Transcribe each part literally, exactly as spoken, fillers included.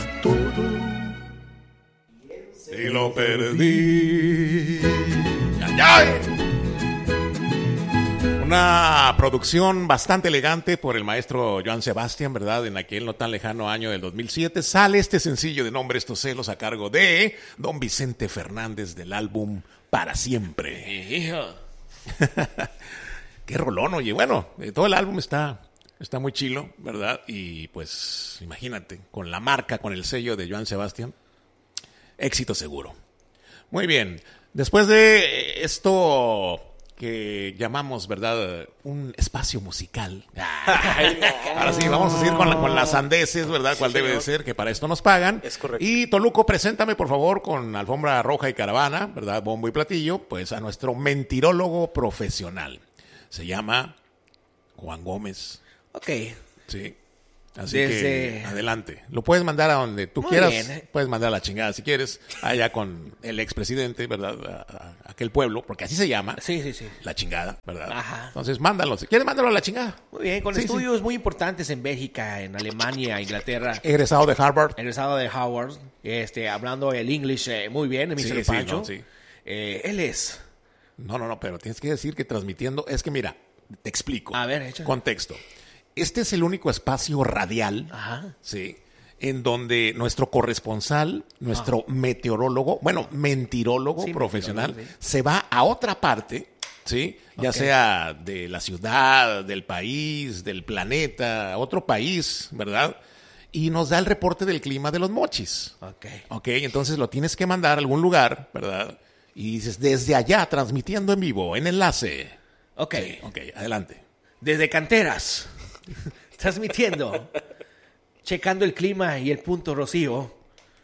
todo y lo perdí. ¡Ay, ay! Una producción bastante elegante por el maestro Joan Sebastián, ¿verdad? En aquel no tan lejano año del dos mil siete sale este sencillo de nombre Estos celos a cargo de don Vicente Fernández del álbum Para Siempre. Hijo. Qué rolón, oye. Bueno, todo el álbum está, está muy chilo, ¿verdad? Y pues imagínate, con la marca, con el sello de Joan Sebastián, éxito seguro. Muy bien, después de esto que llamamos, ¿verdad?, un espacio musical. Ay, no. Ahora sí, vamos a seguir con, la, con las sandeces, ¿verdad? Sí, ¿Cuál debe de señor. ser? Que para esto nos pagan. Es correcto. Y Toluco, preséntame, por favor, con alfombra roja y caravana, ¿verdad? Bombo y platillo, pues a nuestro mentirólogo profesional. Se llama Juan Gómez. Ok. Sí. Así Desde- que adelante. Lo puedes mandar a donde tú Muy quieras. bien. Puedes mandar a la chingada si quieres. Allá con el expresidente, ¿verdad? A, a- a aquel pueblo, porque así se llama. Sí, sí, sí. La chingada, ¿verdad? Ajá. Entonces mándalo. Si quieres, mándalo a la chingada. Muy bien, con Sí, estudios muy importantes en Bélgica, en Alemania, Inglaterra. Egresado de Harvard. Egresado de Howard, este, hablando el English eh, muy bien, el Sí, mister sí, Pancho. no, sí. Eh, él es. No, no, no, pero tienes que decir que transmitiendo. Es que mira, te explico. A ver, échale. Contexto. Este es el único espacio radial. Ajá. Sí. En donde nuestro corresponsal, nuestro meteorólogo, bueno, mentirólogo Sí, profesional, mentirólogo, sí. se va a otra parte, ¿sí? Ya Ok. sea de la ciudad, del país, del planeta, otro país, ¿verdad? Y nos da el reporte del clima de los mochis. Ok. Ok, entonces lo tienes que mandar a algún lugar, ¿verdad? Y dices, desde allá, transmitiendo en vivo, en enlace. Ok. Sí, ok, adelante. Desde Canteras, transmitiendo, checando el clima y el punto rocío,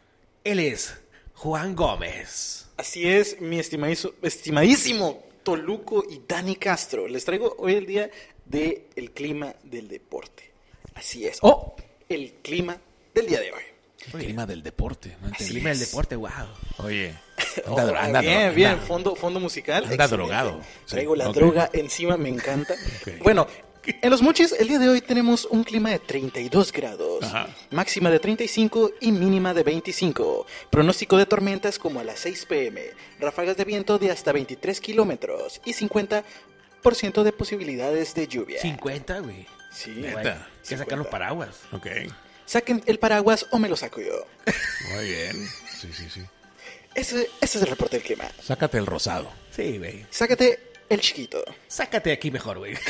él es Juan Gómez. Así es, mi estimadizo- estimadísimo Toluco y Dani Castro. Les traigo hoy el día del clima del deporte. Así es. Oh. El clima del día de hoy. El clima del deporte, no El entendí. clima del deporte, wow. Oye, Oh, anda, dro- anda, bien, dro- bien, anda- fondo, fondo musical. anda excelente. drogado. Sí, Traigo la ok. droga encima, me encanta. Ok. Bueno, en los mochis, el día de hoy tenemos un clima de treinta y dos grados, Ajá. máxima de treinta y cinco y mínima de veinticinco. Pronóstico de tormentas como a las seis pm, ráfagas de viento de hasta veintitrés kilómetros y cincuenta por ciento de posibilidades de lluvia. cincuenta, güey. Sí, Neta. Güey, hay que sacar los paraguas. Ok, saquen el paraguas o me lo saco yo. muy bien. Sí, sí, sí. Ese, ese es el reporte del clima. Sácate el rosado. Sí, güey. Sácate el chiquito. Sácate de aquí mejor, güey.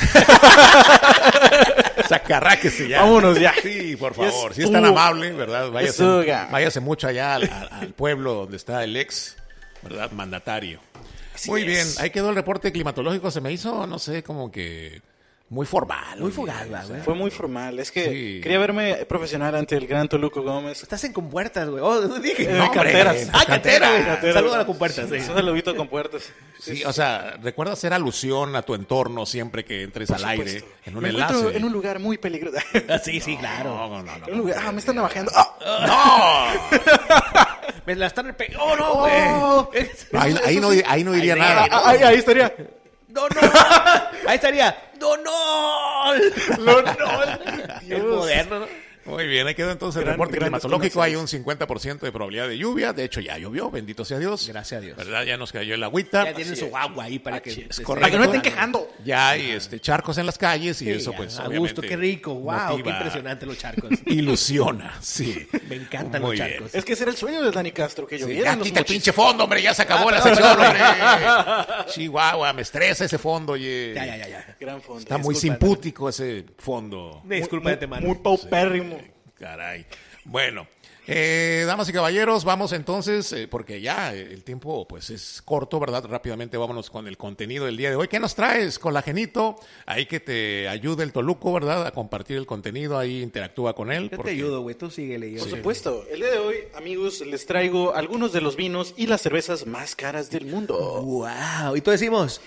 Sacarráquese ya. Vámonos ya. Sí, por Ya favor. es Si es tan tu- amable, ¿verdad? Váyase, es tu ga- váyase mucho allá al, al- al pueblo donde está el ex, ¿verdad? Mandatario. Así Muy es. bien. Ahí quedó el reporte climatológico. Se me hizo, no sé, como que muy formal. Muy oye, fugaz, o sea, güey. Fue muy formal. Es que Sí. quería verme profesional ante el gran Toluco Gómez. Estás en compuertas, güey. Oh, dije. Eh, No, hombre, canteras. Ah, Ah, cantera, güey. Cantera. Saluda a la compuertas, sí. Es un saludito con puertas. Sí, o sea, recuerda hacer alusión a tu entorno siempre que entres al aire en un me enlace. encuentro en un lugar muy peligroso. Ah, sí, sí, claro. No, no, no, no. En un lugar- ah, me están navajeando. ¡Ah! ¡No! Me la están repe- ¡Oh, no, Oh. güey! Ahí, ahí no, ahí no diría Ahí nada. Ah, ahí, ahí estaría. ¡No, no! Ahí estaría. ¡No, no! No, no. Es Dios. moderno, ¿no? Muy bien, ahí quedó entonces el Gran- reporte grandes climatológico. Hay comerciales. un cincuenta por ciento de probabilidad de lluvia. De hecho, ya llovió, bendito sea Dios. Gracias a Dios. ¿Verdad? Ya nos cayó el agüita. Ya tienen Así su es. agua ahí para que... Así es, se correcto. Para que no estén estén quejando. Ya hay este, charcos en las calles y Sí, eso, ya, pues, a obviamente. gusto, qué rico. ¡Wow! ¡Qué motiva, impresionante los charcos! Ilusiona, sí. Me encantan Muy los bien. charcos. Es que ese era el sueño de Dani Castro, que Sí, lloviera ya en los quita el mochis. pinche fondo, hombre, ya se acabó la sección, hombre. Chihuahua, me estresa ese fondo, oye. Ya, ya, ya, ya. Gran fondo. Está muy Disculpa. simpútico ese fondo. Me disculpa de antemano. Muy paupérrimo. Caray. Bueno, eh, damas y caballeros, vamos entonces, eh, porque ya eh, el tiempo pues es corto, ¿verdad? Rápidamente vámonos con el contenido del día de hoy. ¿Qué nos traes, Colagenito? Ahí que te ayude el Toluco, ¿verdad? A compartir el contenido, ahí interactúa con él. Yo porque- te ayudo, güey. Tú síguele. Yo Por sé. supuesto. El día de hoy, amigos, les traigo algunos de los vinos y las cervezas más caras del mundo. ¡Wow! Y tú decimos...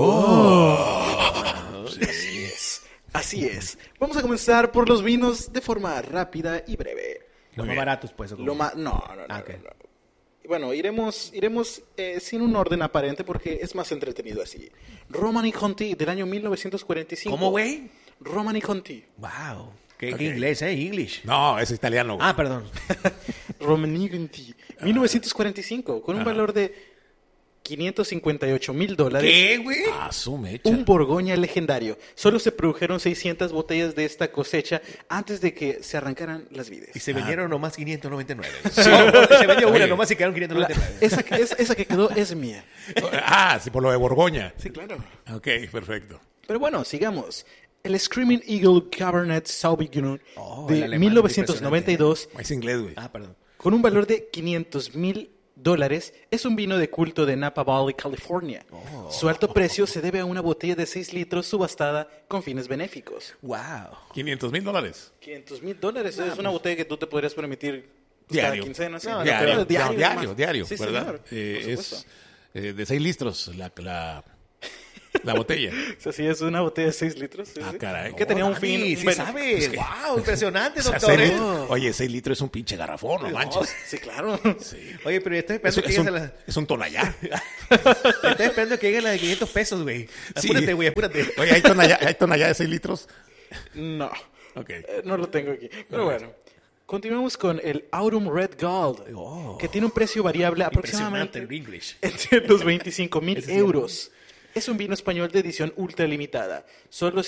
Así es. Así es. Vamos a comenzar por los vinos de forma rápida y breve. Los Muy más bien. baratos, pues. ¿o cómo? Lo más... No, no, no. Ah, ok. no, no. Bueno, iremos, iremos eh, sin un orden aparente porque es más entretenido así. Roman y Conti del año mil novecientos cuarenta y cinco. ¿Cómo, güey? Roman y Conti. ¡Wow! ¿Qué, Ok. qué inglés, eh? English. No, es italiano. güey. Ah, perdón. Romanigenti, mil novecientos cuarenta y cinco, con un valor de quinientos cincuenta y ocho mil dólares. ¿Qué, güey? Ah, su mecha. Un Borgoña legendario. Solo se produjeron seiscientas botellas de esta cosecha antes de que se arrancaran las vides. Y se vendieron nomás quinientos noventa y nueve. Se vendió una Oye. nomás y quedaron quinientos La- noventa y nueve. esa, que- es- esa que quedó es mía. Ah, sí, por lo de Borgoña. Sí, claro. Ok, perfecto. Pero bueno, sigamos. El Screaming Eagle Cabernet Sauvignon Oh, el de alemán, mil novecientos noventa y dos, Es inglés, güey. Ah, perdón. con un valor de quinientos mil dólares, es un vino de culto de Napa Valley, California. Su alto precio se debe a una botella de seis litros subastada con fines benéficos. Wow. quinientos mil dólares. quinientos mil dólares es una botella que tú te podrías permitir pues, Diario. cada quincena. sí. No, no, diario, pero diario, diario, además. diario, Sí, ¿verdad? señor, Eh, por es supuesto. eh, de seis litros la, la, la botella. O sea, sí, es una botella de seis litros. sí, Ah, sí. caray. Que tenía Oh, un fin. Dani, un sí beneficio. sabes. Wow, impresionante, O sea, doctor. seis- ¿eh? Oye, seis litros es un pinche garrafón, no manches. Sí, claro. Oye, pero estoy Es, esperando que es llegues un, a la... es un tonallá. Estoy esperando que llegue la de quinientos pesos, güey. Sí. Apúrate, güey, apúrate. Oye, ¿hay tonallá, ¿hay tonallá de seis litros? No. Ok. Eh, No lo tengo aquí. Pero bueno. Continuamos con el Autumn Red Gold, Oh. que tiene un precio variable Impresionante aproximadamente el English. entre los veinticinco mil euros. Es un vino español de edición ultra limitada. Solo